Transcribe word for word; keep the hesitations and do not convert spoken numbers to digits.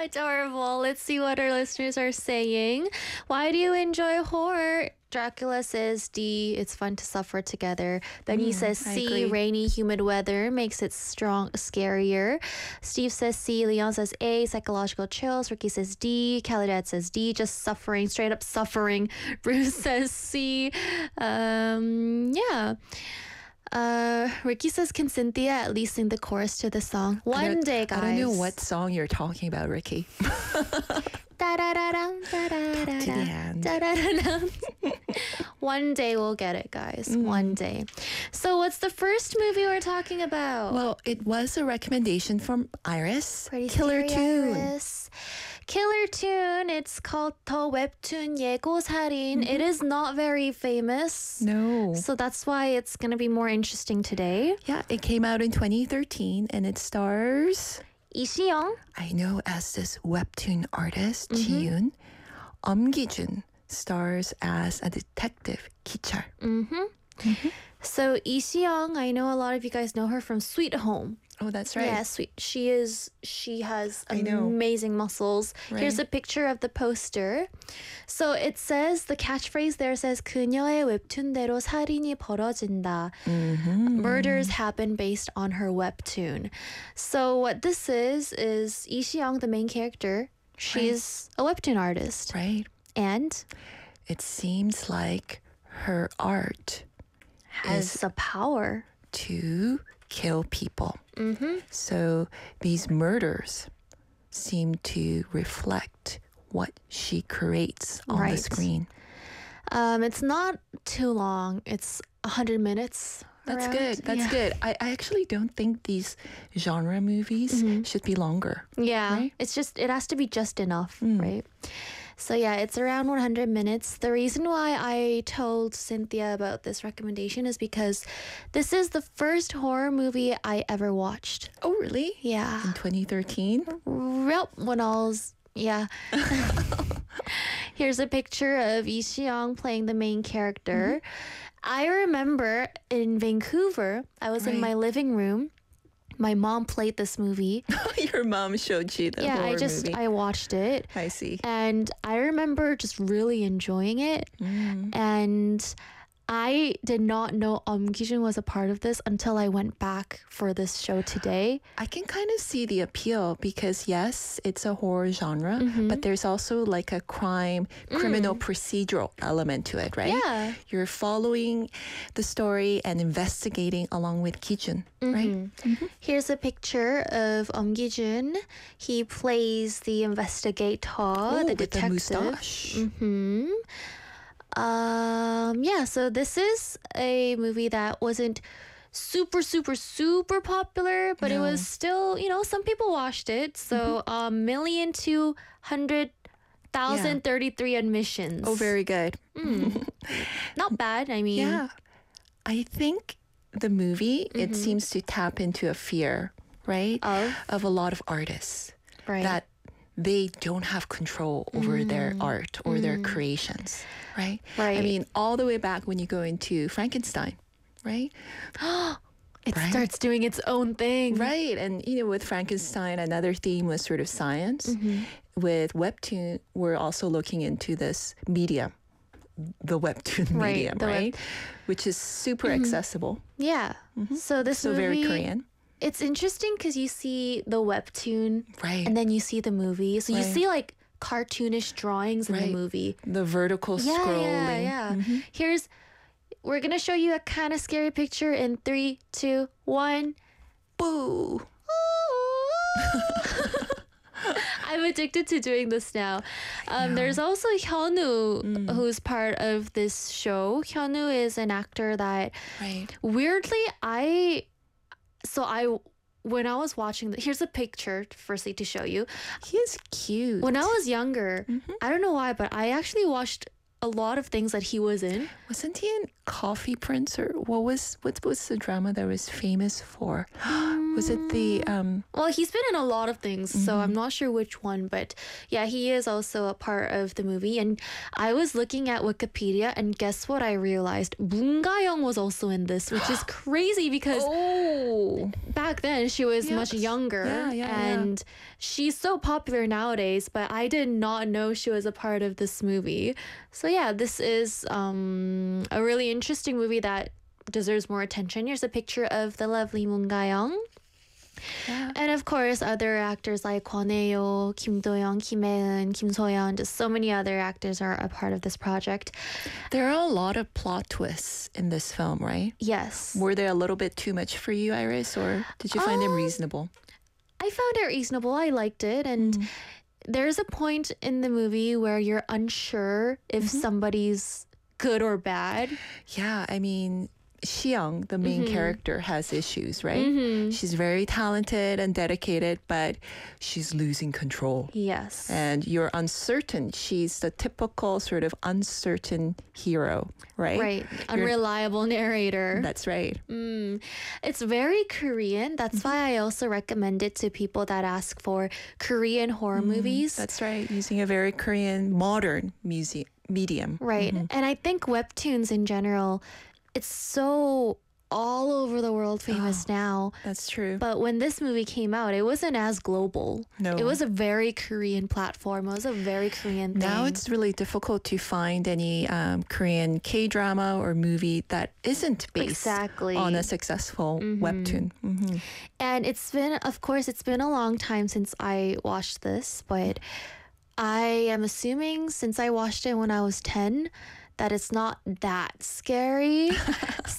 Adorable. Let's see what our listeners are saying. Why do you enjoy horror? Dracula says D, it's fun to suffer together. Benny Mm, says I C, agree. rainy, humid weather makes it strong, scarier. Steve says C, Leon says A, psychological chills. Ricky says D, Calidad says D, just suffering, straight up suffering. Bruce says C. Um, yeah. Uh, Ricky says, can Cynthia at least sing the chorus to the song? I One don't- day, guys. I don't know what song you're talking about, Ricky. Da-da-da-dum, da-da-da-da, To the end. da-da-da-dum. One day we'll get it, guys. Mm. One day. So what's the first movie we're talking about? Well, it was a recommendation from Iris. Pretty Killer Scary Tune. Iris. Killer Tune. It's called 더 웹툰 예고살인. It is not very famous. No. So that's why it's going to be more interesting today. Yeah, it came out in twenty thirteen and it stars, Lee Si-young. I know as this webtoon artist, Mm-hmm. Ji-yoon. Um Gi-jun stars as a detective, Ki-chul. Mm-hmm. So Lee Si-young, I know a lot of you guys know her from Sweet Home. Oh, that's right. Yeah, sweet. She is. She has I know. amazing muscles. Here's Right. a picture of the poster. So it says the catchphrase there says 그녀의 웹툰대로 살인이 벌어진다. Mm-hmm. Murders happen based on her webtoon. So what this is is Lee Si-young, the main character. She's a webtoon artist, Right. and It seems like her art has is a power. to kill people. Mm-hmm. So these murders seem to reflect what she creates on Right. the screen. Um, it's not too long. It's a hundred minutes. That's around. good. That's Yeah. good. I, I actually don't think these genre movies should be longer. Yeah, Right? it's just it has to be just enough, Mm. right? So yeah, it's around one hundred minutes. The reason why I told Cynthia about this recommendation is because this is the first horror movie I ever watched. Oh, really? Yeah, In twenty thirteen? yep. When I was yeah. Here's a picture of Lee Si-young playing the main character. I remember in Vancouver, I was in Right. my living room. My mom played this movie. Your mom showed you the yeah, horror I just movie. I watched it. I see. And I remember just really enjoying it. Mm. And I did not know Um Gi-jun was a part of this until I went back for this show today. I can kind of see the appeal because yes, it's a horror genre, but there's also like a crime, criminal procedural element to it, right? Yeah. You're following the story and investigating along with Ki-jun, right? Here's a picture of Um Gi-jun. He plays the investigator, Oh, the with the detective. mustache. Hmm. Um. Yeah. So this is a movie that wasn't super, super, super popular, but it No. was still, you know, some people watched it. So, a million two hundred thousand thirty-three admissions. Oh, very good. Not bad. I mean, Yeah. I think the movie, it seems to tap into a fear, right? Of? Of a lot of artists. right. That they don't have control over their art or their creations, right? Right. I mean, all the way back when you go into Frankenstein, right? it right. starts doing its own thing. Right. And, you know, with Frankenstein, another theme was sort of science. With Webtoon, we're also looking into this medium, the Webtoon Right, medium, the web- right? Which is super accessible. Yeah. So this So movie, very Korean. It's interesting because you see the webtoon Right. and then you see the movie. So you Right. see like cartoonish drawings in Right. the movie. The vertical Yeah, scrolling. yeah, yeah. Here's, we're gonna show you a kind of scary picture in three, two, one. Boo. I'm addicted to doing this now. Um, there's also Hyunwoo, who's part of this show. Hyunwoo is an actor that Right. weirdly I, so I. When I was watching, the, here's a picture firstly to show you. He is cute. When I was younger, I don't know why, but I actually watched a lot of things that he was in. Wasn't he in Coffee Prince or what was what was the drama that was famous for? Was it the um Well, he's been in a lot of things, so I'm not sure which one, but yeah, he is also a part of the movie. And I was looking at Wikipedia, and guess what I realized? Moon Ga-young was also in this, which is crazy because Oh, back then she was much Yes. younger, Yeah, yeah, yeah. and she's so popular nowadays, but I did not know she was a part of this movie. So yeah, this is um, a really interesting movie that deserves more attention. Here's a picture of the lovely Moon Ga-young. yeah. And of course, other actors like Kwon Hae-yo, Kim Do-young, Kim Hae-eun, Kim So-yeon, just so many other actors are a part of this project. There are a lot of plot twists in this film, right? Yes. Were they a little bit too much for you, Iris, or did you find them Um, reasonable? I found it reasonable. I liked it. And Mm. there's a point in the movie where you're unsure if somebody's good or bad. Yeah, I mean, Xiang, the main Mm-hmm. character, has issues, right? She's very talented and dedicated, but she's losing control. Yes. And you're uncertain. She's the typical sort of uncertain hero, right? Right. Unreliable narrator. That's right. Mm. It's very Korean. That's why I also recommend it to people that ask for Korean horror movies. That's right. Using a very Korean modern music medium. Right. And I think webtoons in general, it's so all over the world famous now. That's true. But when this movie came out, it wasn't as global. No. It was a very Korean platform. It was a very Korean thing. Now it's really difficult to find any um, Korean K-drama or movie that isn't based Exactly. on a successful webtoon. hmm And it's been, of course, it's been a long time since I watched this, but I am assuming since I watched it when I was ten, that it's not that scary.